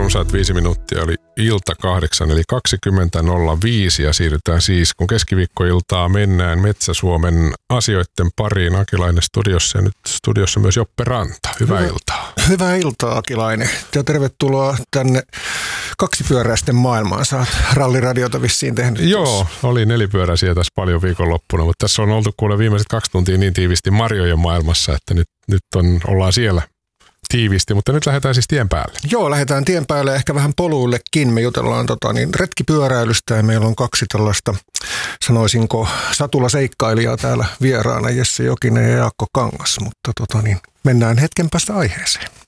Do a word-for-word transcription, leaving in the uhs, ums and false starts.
runsaat viisi minuuttia oli ilta kahdeksan, eli kaksikymmentä nolla viisi ja siirrytään siis, kun keskiviikkoiltaa mennään Metsä-Suomen asioiden pariin. Akilainen studiossa ja nyt studiossa myös Joppe Ranta. Hyvää Hyvä, iltaa. Hyvää iltaa, Akilainen. Ja tervetuloa tänne kaksipyöräisten maailmaan. Sä oot ralliradiota vissiin tehnyt. Joo, tuossa. Oli nelipyöräisiä tässä paljon viikonloppuna, mutta tässä on oltu kuule viimeiset kaksi tuntia niin tiivisti Marjojen maailmassa, että nyt, nyt on, ollaan siellä tiivisti, mutta nyt lähdetään siis tien päälle. Joo, lähdetään tien päälle ehkä vähän poluillekin. Me jutellaan tota, niin, retkipyöräilystä ja meillä on kaksi tällaista, sanoisinko, satulaseikkailijaa täällä vieraana, Jesse Jokinen ja Jaakko Kangas, mutta tota, niin, mennään hetken päästä aiheeseen.